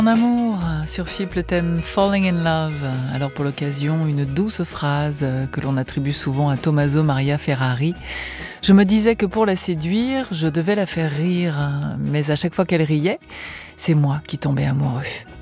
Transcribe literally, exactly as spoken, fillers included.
En amour, sur Chypre, le thème Falling in Love. Alors pour l'occasion, une douce phrase que l'on attribue souvent à Tommaso Maria Ferrari. Je me disais que pour la séduire, je devais la faire rire, mais à chaque fois qu'elle riait, c'est moi qui tombais amoureux.